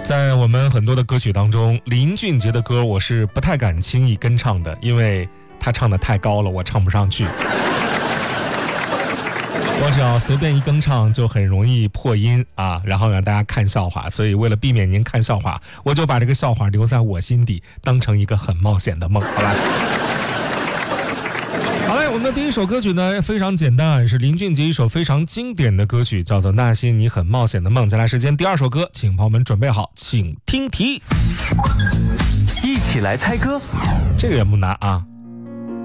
在我们很多的歌曲当中，林俊杰的歌我是不太敢轻易跟唱的，因为他唱的太高了，我唱不上去。我只要随便一跟唱就很容易破音啊，然后让大家看笑话，所以为了避免您看笑话，我就把这个笑话留在我心底，当成一个很冒险的梦，好吧？好嘞，我们的第一首歌曲呢非常简单，是林俊杰一首非常经典的歌曲，叫做《那些你很冒险的梦》。接下来时间第二首歌，请朋友们准备好，请听题， 一起来猜歌。 这个也不难啊。